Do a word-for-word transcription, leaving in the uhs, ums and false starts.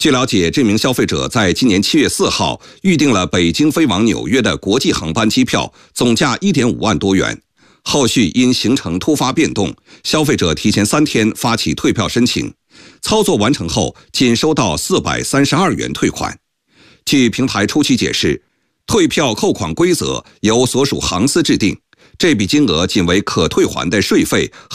据了解，这名消费者在今年七月四号预订了北京飞往纽约的国际航班机票，总价 一点五万多元。后续因行程突发变动，消费者提前三天发起退票申请，操作完成后仅收到四百三十二元退款。据平台初期解释，退票扣款规则由所属航司制定，这笔金额仅为可退还的税费